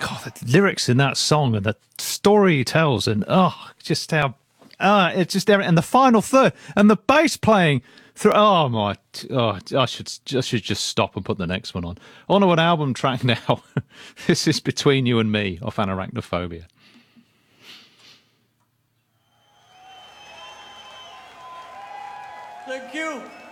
God, the lyrics in that song and the story he tells, and just how it's just there, and the final third and the bass playing through. Oh my! Oh, I should just stop and put the next one on. On to an album track now. This is Between You and Me off Anarachnophobia. Thank you.